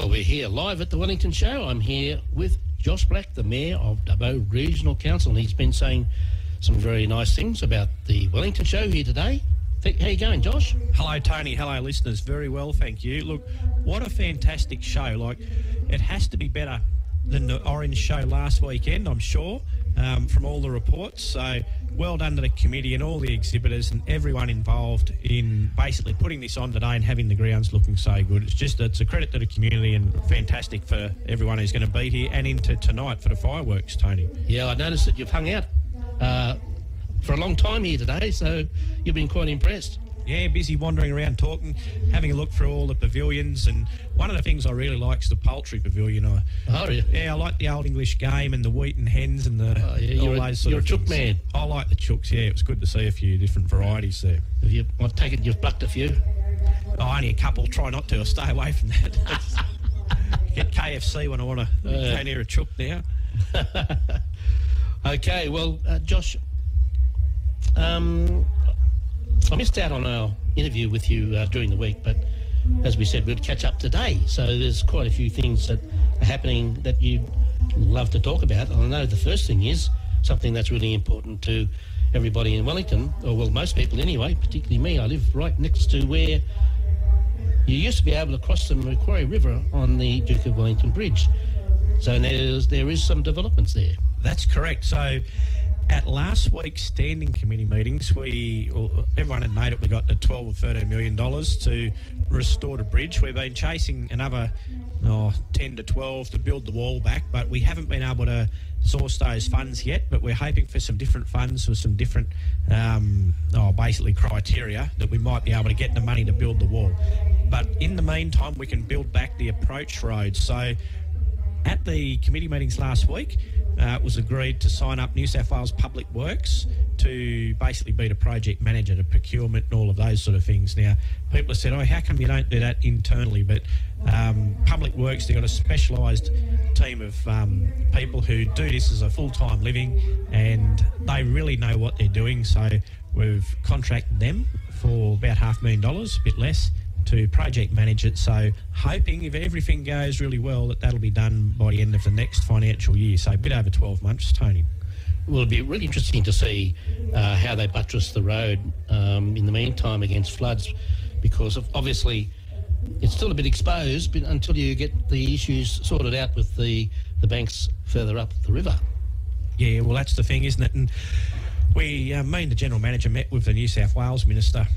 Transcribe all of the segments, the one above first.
Well, we're here live at the Wellington Show. I'm here with Josh Black, the Mayor of Dubbo Regional Council, and he's been saying some very nice things about the Wellington Show here today. How you going, Josh? Hello, Tony. Hello, listeners. Very well, thank you. Look, what a fantastic show. Like, it has to be better than the Orange Show last weekend, I'm sure, from all the reports. So, well done to the committee and all the exhibitors and everyone involved in basically putting this on today and having the grounds looking so good. It's a credit to the community and fantastic for everyone who's going to be here and into tonight for the fireworks, Tony. Yeah, I noticed that you've hung out for a long time here today, so you've been quite impressed. Yeah, busy wandering around talking, having a look through all the pavilions, and one of the things I really like is the poultry pavilion. Oh, yeah. Yeah, I like the Old English game and the wheat and hens and the all those sort of things. You're a chook man. I like the chooks, yeah. It was good to see a few different varieties there. I take it you've plucked a few? Oh, only a couple. Try not to. I'll stay away from that. Get KFC when I want to go near a chook now. Okay, well, Josh, I missed out on our interview with you during the week, but as we said, we'd catch up today. So there's quite a few things that are happening that you'd love to talk about. And I know the first thing is something that's really important to everybody in Wellington, or well, most people anyway, particularly me. I live right next to where you used to be able to cross the Macquarie River on the Duke of Wellington Bridge. So there is some developments there. That's correct. So at last week's standing committee meetings, everyone had made it. We got the $12 or $13 million to restore the bridge. We've been chasing another 10 to 12 to build the wall back, but we haven't been able to source those funds yet. But we're hoping for some different funds with some different, basically criteria that we might be able to get the money to build the wall. But in the meantime, we can build back the approach roads. So at the committee meetings last week, it was agreed to sign up New South Wales Public Works to basically be the project manager, the procurement and all of those sort of things. Now, people have said, how come you don't do that internally? But Public Works, they've got a specialised team of people who do this as a full-time living, and they really know what they're doing. So we've contracted them for about $500,000, a bit less, to project manage it. So hoping if everything goes really well that'll be done by the end of the next financial year. So a bit over 12 months, Tony. Well, it'll be really interesting to see how they buttress the road in the meantime against floods, because obviously it's still a bit exposed but until you get the issues sorted out with the banks further up the river. Yeah, well, that's the thing, isn't it? And me and the General Manager met with the New South Wales Minister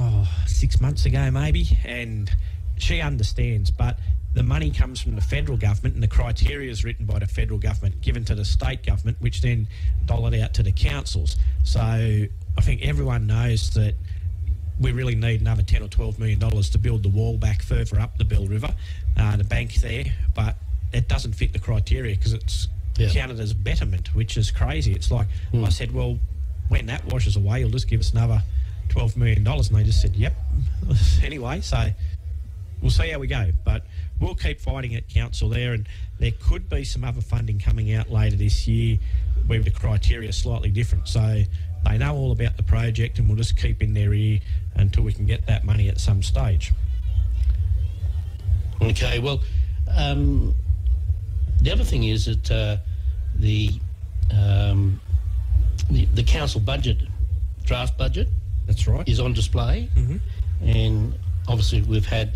6 months ago maybe, and she understands, but the money comes from the federal government and the criteria is written by the federal government, given to the state government, which then dole it out to the councils. So I think everyone knows that we really need another $10 or $12 million to build the wall back further up the Bell River, the bank there, but it doesn't fit the criteria because it's counted as betterment, which is crazy. It's like, I said, well, when that washes away, you'll just give us another $12 million. And they just said, yep. Anyway, so we'll see how we go. But we'll keep fighting at council there, and there could be some other funding coming out later this year where the criteria is slightly different. So they know all about the project, and we'll just keep in their ear until we can get that money at some stage. Okay, well, the other thing is that the council budget, draft budget, that's right, is on display, and obviously we've had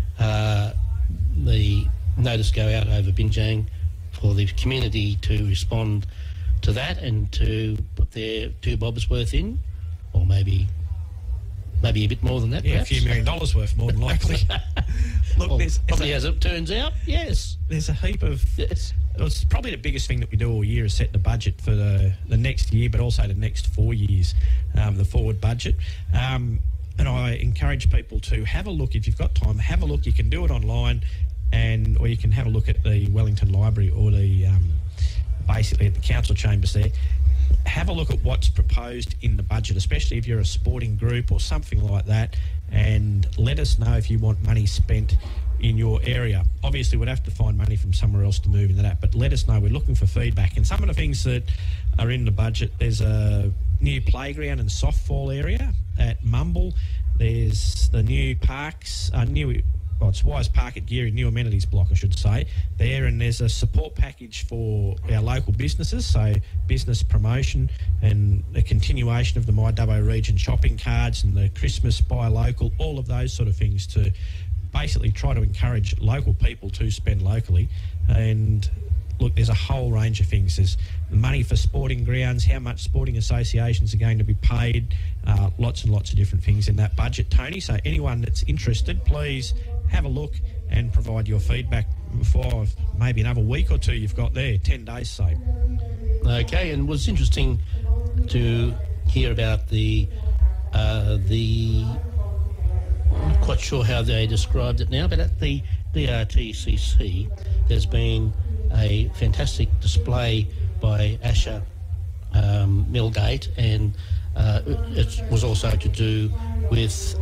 the notice go out over Binjang for the community to respond to that and to put their $2 bobs worth in, or maybe a bit more than that. Yeah, perhaps. a few $1 million worth more than likely. Look, well, probably as it turns out, yes. There's a heap of... Yes. It's probably the biggest thing that we do all year is set the budget for the next year, but also the next 4 years, the forward budget. And I encourage people to have a look. If you've got time, have a look. You can do it online, or you can have a look at the Wellington Library or the basically at the council chambers there. Have a look at what's proposed in the budget, especially if you're a sporting group or something like that, and let us know if you want money spent in your area. Obviously, we'd have to find money from somewhere else to move into that, but let us know. We're looking for feedback. And some of the things that are in the budget, there's a new playground and softball area at Mumble. There's the new parks, it's Wise Park at Geary, new amenities block, I should say, there. And there's a support package for our local businesses, so business promotion and the continuation of the My Dubbo Region shopping cards and the Christmas buy local, all of those sort of things to basically try to encourage local people to spend locally. And look, there's a whole range of things. There's money for sporting grounds, how much sporting associations are going to be paid, lots and lots of different things in that budget, Tony. So anyone that's interested, please have a look and provide your feedback before maybe another week or two you've got there, 10 days, say. Okay, and it was interesting to hear about the I'm not quite sure how they described it now, but at the DRTCC there's been a fantastic display by Asher Millgate, and it was also to do with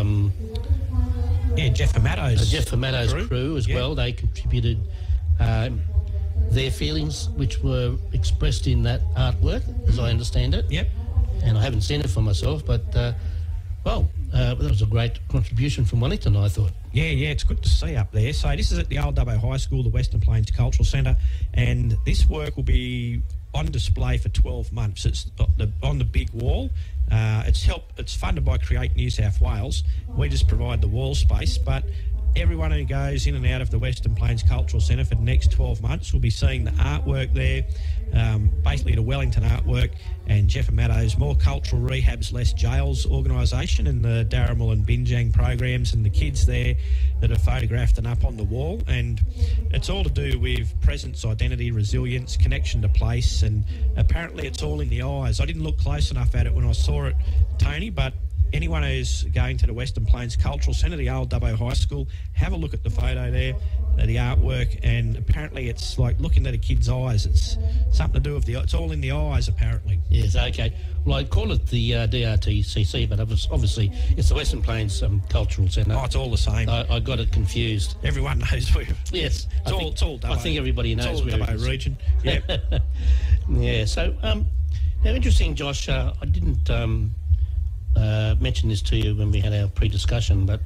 Jeff Amado's crew as well. They contributed their feelings, which were expressed in that artwork, as I understand it. Yep. And I haven't seen it for myself, but that was a great contribution from Wellington, I thought. Yeah, it's good to see up there. So this is at the Old Dubbo High School, the Western Plains Cultural Centre, and this work will be on display for 12 months. It's on the big wall. It's funded by Create New South Wales. We just provide the wall space, but everyone who goes in and out of the Western Plains Cultural Centre for the next 12 months will be seeing the artwork there, basically the Wellington artwork, and Jeff Amado's More Cultural Rehabs, Less Jails organisation, and the Darramul and Binjang programs, and the kids there that are photographed and up on the wall. And it's all to do with presence, identity, resilience, connection to place, and apparently it's all in the eyes. I didn't look close enough at it when I saw it, Tony, but anyone who's going to the Western Plains Cultural Centre, the Old Dubbo High School, have a look at the photo there, the artwork, and apparently it's like looking at a kid's eyes. It's something to do with it's all in the eyes, apparently. Yes, okay. Well, I call it the DRTCC, but obviously it's the Western Plains Cultural Centre. Oh, it's all the same. I got it confused. Everyone knows where. Yes. It's all Dubbo. I think everybody knows where Dubbo it is. region. Yeah. Yeah, so, now interesting, Josh, I didn't mention this to you when we had our pre-discussion, but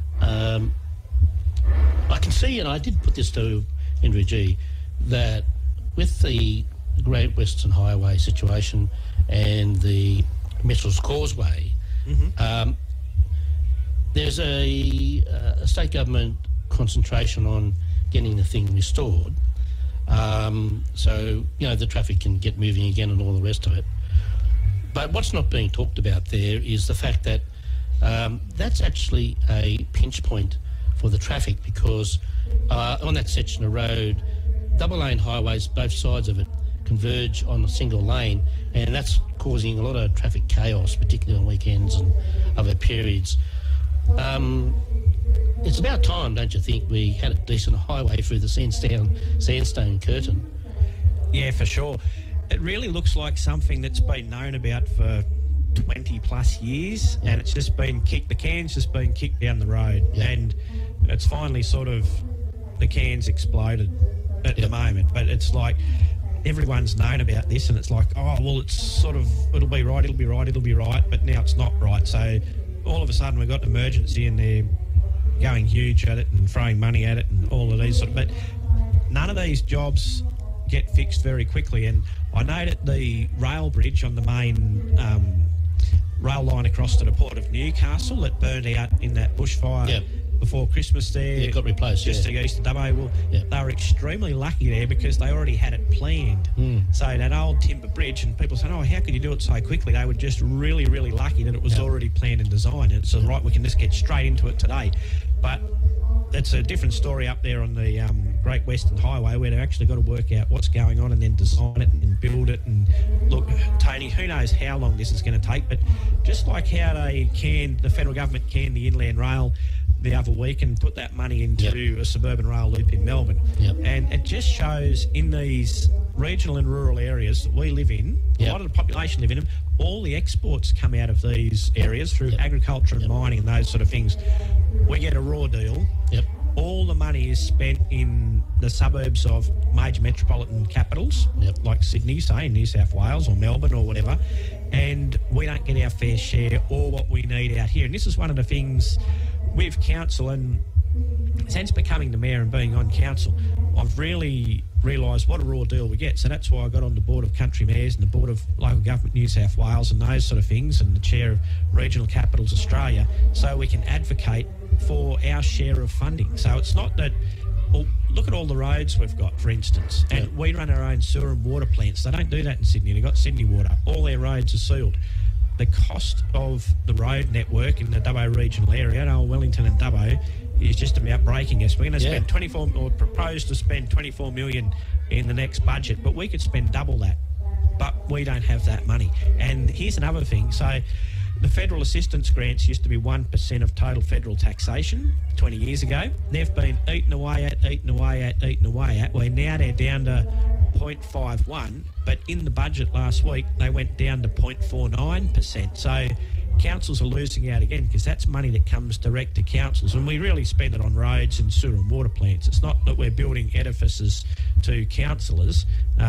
I can see, and I did put this to Henry G, that with the Great Western Highway situation and the Mitchell's Causeway, there's a state government concentration on getting the thing restored, so the traffic can get moving again and all the rest of it. But what's not being talked about there is the fact that that's actually a pinch point for the traffic, because on that section of road, double-lane highways, both sides of it, converge on a single lane, and that's causing a lot of traffic chaos, particularly on weekends and other periods. It's about time, don't you think, we had a decent highway through the sandstone curtain? Yeah, for sure. It really looks like something that's been known about for 20 plus years, and it's just been kicked. The can's just been kicked down the road, and it's finally sort of, the can's exploded at the moment. But it's like everyone's known about this, and it's like, oh well, it's sort of, it'll be right, but now it's not right. So all of a sudden we've got an emergency, and they're going huge at it and throwing money at it and all of these sort of. But none of these jobs get fixed very quickly. And I know that the rail bridge on the main rail line across to the Port of Newcastle that burned out in that bushfire before Christmas there. Yeah, it got replaced, just to east of Dubbo. Well, they were extremely lucky there because they already had it planned. So that old timber bridge, and people saying, oh, how could you do it so quickly? They were just really, really lucky that it was already planned and designed. And so, right, we can just get straight into it today. But it's a different story up there on the Great Western Highway, where they've actually got to work out what's going on and then design it and then build it. And look, Tony, who knows how long this is going to take, but just like how the federal government canned the Inland Rail the other week and put that money into a suburban rail loop in Melbourne. And it just shows in these regional and rural areas that we live in, a lot of the population live in them, all the exports come out of these areas through agriculture and mining and those sort of things. We get a raw deal. All the money is spent in the suburbs of major metropolitan capitals, like Sydney, say, in New South Wales or Melbourne or whatever, and we don't get our fair share or what we need out here. And this is one of the things with council, and since becoming the mayor and being on council, I've really realised what a raw deal we get. So that's why I got on the board of Country Mayors and the board of Local Government New South Wales and those sort of things, and the chair of Regional Capitals Australia, so we can advocate for our share of funding. So it's not that, well, look at all the roads we've got, for instance, and we run our own sewer and water plants. They don't do that in Sydney. They've got Sydney Water. All their roads are sealed. The cost of the road network in the Dubbo regional area, Old Wellington and Dubbo, is just about breaking us. We're going to spend 24, or propose to spend 24 million in the next budget, but we could spend double that. But we don't have that money. And here's another thing. So the federal assistance grants used to be 1% of total federal taxation 20 years ago. They've been eaten away at. Well, now they're down to 0.51, but in the budget last week, they went down to 0.49%. So councils are losing out again, because that's money that comes direct to councils, and we really spend it on roads and sewer and water plants. It's not that we're building edifices to councillors.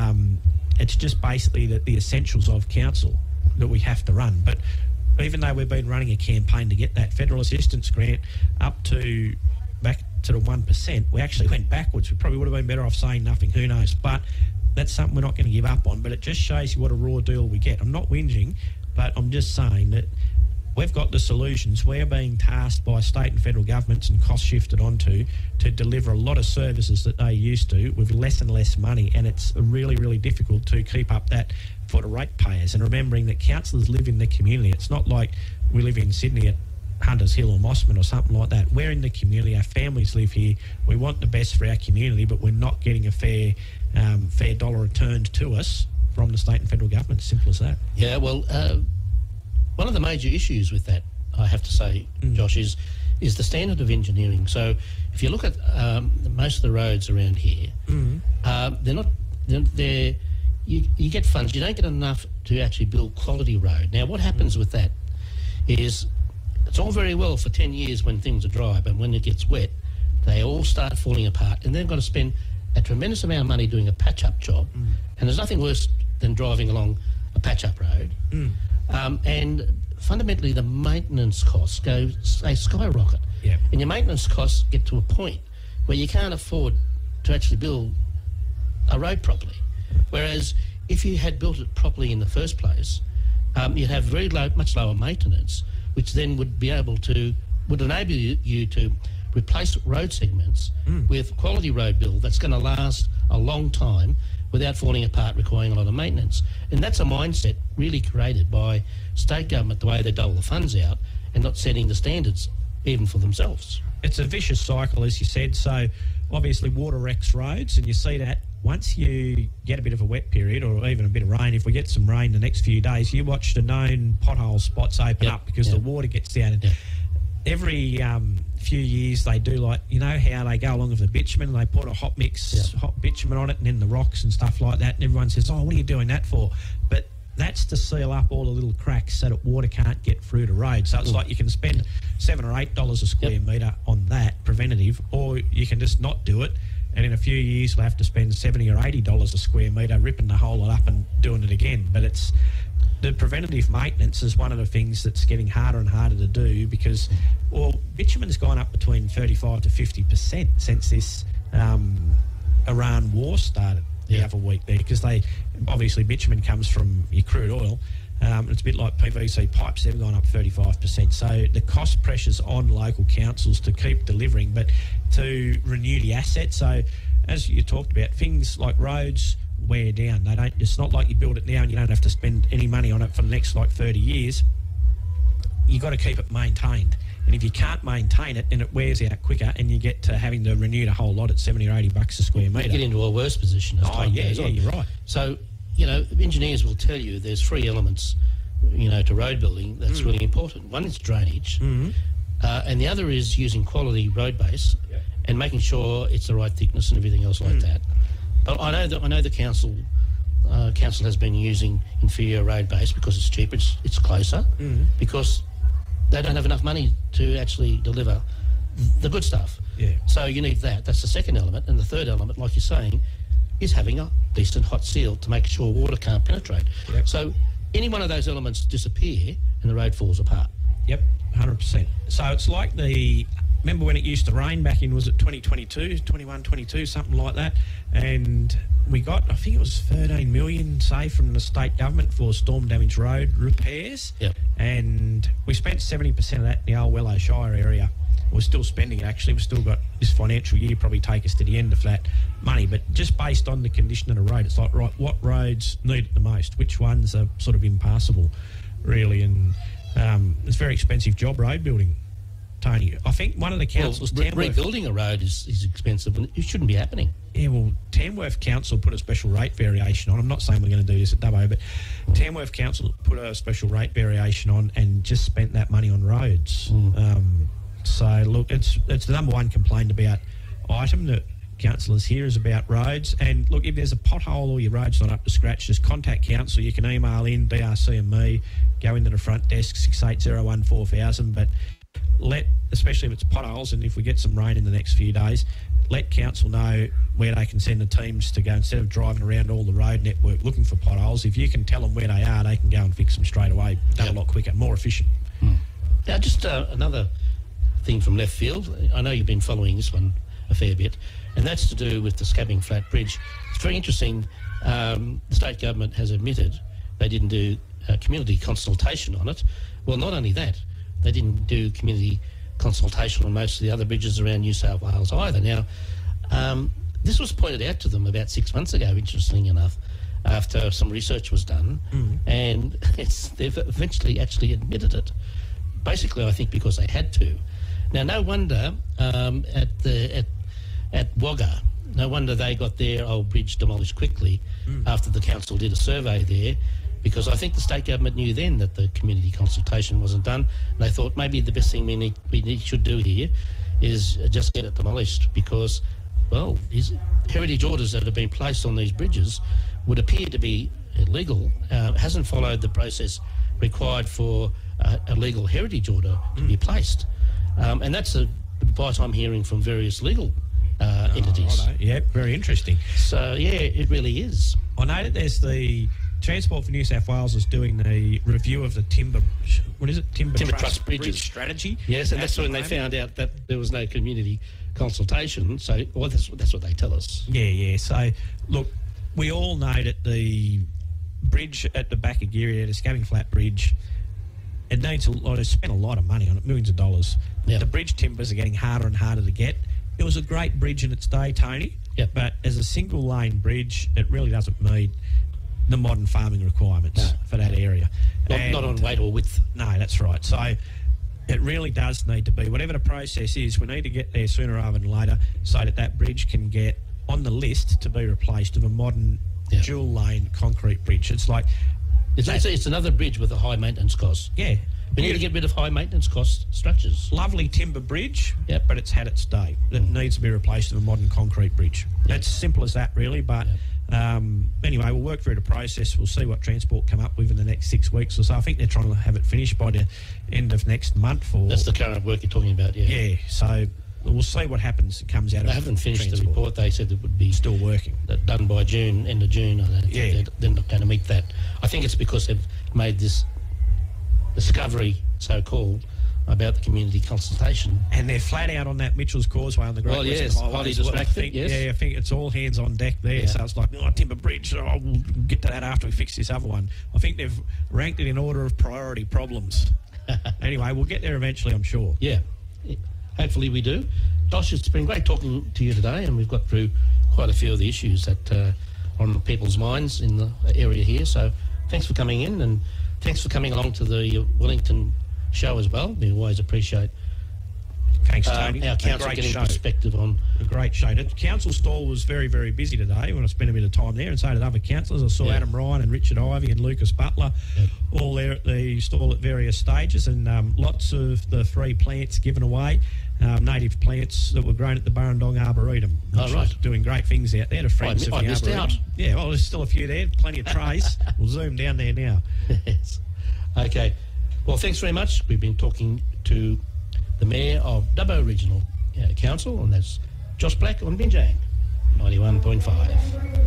It's just basically the essentials of council that we have to run. But even though we've been running a campaign to get that federal assistance grant back to the 1%, we actually went backwards. We probably would have been better off saying nothing, who knows. But that's something we're not going to give up on. But it just shows you what a raw deal we get. I'm not whinging, but I'm just saying that we've got the solutions. We're being tasked by state and federal governments and cost shifted onto to deliver a lot of services that they used to with less and less money, and it's really, really difficult to keep up that for the ratepayers. And remembering that councillors live in the community. It's not like we live in Sydney at Hunters Hill or Mossman or something like that. We're in the community. Our families live here. We want the best for our community, but we're not getting a fair dollar returned to us from the state and federal government. Simple as that. Yeah, well, one of the major issues with that, I have to say, Josh, is the standard of engineering. So if you look at most of the roads around here, they're not... You get funds. You don't get enough to actually build quality road. Now, what happens with that is it's all very well for 10 years when things are dry, but when it gets wet, they all start falling apart, and they've got to spend a tremendous amount of money doing a patch-up job. And there's nothing worse than driving along a patch-up road. And fundamentally, the maintenance costs they skyrocket. Yep. And your maintenance costs get to a point where you can't afford to actually build a road properly. Whereas if you had built it properly in the first place, you'd have much lower maintenance, which then would enable you to replace road segments with quality road build that's going to last a long time without falling apart, requiring a lot of maintenance. And that's a mindset really created by state government, the way they dole the funds out and not setting the standards even for themselves. It's a vicious cycle, as you said. So obviously water wrecks roads, and you see that once you get a bit of a wet period or even a bit of rain. If we get some rain the next few days, you watch the known pothole spots open up because the water gets down. And every few years they do, like, you know how they go along with the bitumen and they put a hot bitumen on it and then the rocks and stuff like that, and everyone says, oh, what are you doing that for? But that's to seal up all the little cracks so that water can't get through the road. So it's like you can spend $7 or $8 a square metre on that preventative, or you can just not do it, and in a few years we'll have to spend $70 or $80 a square metre ripping the whole lot up and doing it again. But it's the preventative maintenance is one of the things that's getting harder and harder to do because, well, bitumen's gone up between 35 to 50% since this Iran war started the other week there, because they obviously bitumen comes from your crude oil. It's a bit like PVC pipes. They've gone up 35%. So the cost pressures on local councils to keep delivering, but to renew the asset. So as you talked about, things like roads wear down. They don't. It's not like you build it now and you don't have to spend any money on it for the next 30 years. You got to keep it maintained. And if you can't maintain it, then it wears out quicker, and you get to having to renew the whole lot at $70 or $80 a square metre. You get into a worse position as time goes on. You're right. So, engineers will tell you there's 3 elements, to road building that's really important. One is drainage, and the other is using quality road base and making sure it's the right thickness and everything else like that. But I know the council has been using inferior road base because it's cheaper, it's closer, because they don't have enough money to actually deliver the good stuff. Yeah. So you need that. That's the second element. And the third element, like you're saying, is having a decent hot seal to make sure water can't penetrate. Yep. So any one of those elements disappear and the road falls apart. Yep, 100%. So it's like the remember when it used to rain back in, was it 2022, 21, 22, something like that? And we got, I think it was 13 million, say, from the state government for storm damage road repairs. Yep. And we spent 70% of that in the old Wellow Shire area. We're still spending it, actually. We've still got this financial year probably take us to the end of that money. But just based on the condition of the road, it's like, right, what roads need it the most? Which ones are sort of impassable, really? And it's a very expensive job, road building, Tony. I think one of the councils... rebuilding a road is expensive and it shouldn't be happening. Yeah, well, Tamworth Council put a special rate variation on. I'm not saying we're going to do this at Dubbo, but Tamworth Council put a special rate variation on and just spent that money on roads. So, look, it's the number one complained about item that councillors here is about roads. And, look, if there's a pothole or your road's not up to scratch, just contact council. You can email in, DRC and me, go into the front desk, 6801 4000. But especially if it's potholes and if we get some rain in the next few days, let council know where they can send the teams to go instead of driving around all the road network looking for potholes. If you can tell them where they are, they can go and fix them straight away. Done a lot quicker, more efficient. Now, just another thing from left field. I know you've been following this one a fair bit, and that's to do with the Scabbing Flat Bridge. It's very interesting. The state government has admitted they didn't do community consultation on it. Well, not only that, they didn't do community consultation on most of the other bridges around New South Wales either. Now, this was pointed out to them about 6 months ago, interestingly enough, after some research was done, and they've eventually actually admitted it. Basically, I think because they had to. Now, no wonder at Wagga, no wonder they got their old bridge demolished quickly after the council did a survey there, because I think the state government knew then that the community consultation wasn't done. And they thought maybe the best thing we should do here is just get it demolished, because, well, these heritage orders that have been placed on these bridges would appear to be illegal, hasn't followed the process required for a legal heritage order to be placed. And that's the advice I'm hearing from various legal entities. Righto. Yeah, very interesting. So, yeah, it really is. I know that there's the Transport for New South Wales is doing the review of the Timber Trust Bridge strategy. Yes, and that's when they found out that there was no community consultation. So, well, that's what they tell us. Yeah. So, look, we all know that the bridge at the back of Geary, the Scabbing Flat Bridge, it needs a lot. They spent a lot of money on it, millions of dollars. Yep. The bridge timbers are getting harder and harder to get. It was a great bridge in its day, Tony. Yep. But as a single lane bridge, it really doesn't meet the modern farming requirements for that area. Not on weight or width. No, that's right. So it really does need to be, whatever the process is, we need to get there sooner rather than later so that bridge can get on the list to be replaced with a modern dual lane concrete bridge. It's like... It's another bridge with a high maintenance cost. Yeah. We need to get rid of high maintenance cost structures. Lovely timber bridge, but it's had its day. It needs to be replaced with a modern concrete bridge. It's simple as that, really. But anyway, we'll work through the process. We'll see what Transport come up with in the next 6 weeks or so. I think they're trying to have it finished by the end of next month. That's the current work you're talking about, yeah. Yeah, so we'll see what happens. It comes out of They haven't finished Transport. the report. They said it would be still working. Done by June, end of June. I don't think they're not going to meet that. I think it's because they've made this discovery, so-called, about the community consultation. And they're flat out on that Mitchell's Causeway on the Great Western Highway. Highly distracted, I think it's all hands on deck there. Yeah. So it's like, Timber Bridge, we'll get to that after we fix this other one. I think they've ranked it in order of priority problems. Anyway, we'll get there eventually, I'm sure. Yeah. Hopefully we do. Josh, it's been great talking to you today, and we've got through quite a few of the issues that are on people's minds in the area here. So thanks for coming in, and thanks for coming along to the Wellington show as well. We always appreciate Thanks, Tony. Our council getting perspective on a great show. The council stall was very, very busy today when I spent a bit of time there, and so did other councillors. I saw Adam Ryan and Richard Ivey and Lucas Butler all there at the stall at various stages, and lots of the free plants given away, native plants that were grown at the Burrendong Arboretum. Doing great things out there to friends of the missed Arboretum. out. Yeah, well, there's still a few there, plenty of trays. We'll zoom down there now. Yes. Okay. Well, thanks very much. We've been talking to the Mayor of Dubbo Regional Council, and that's Josh Black on Binjang 91.5.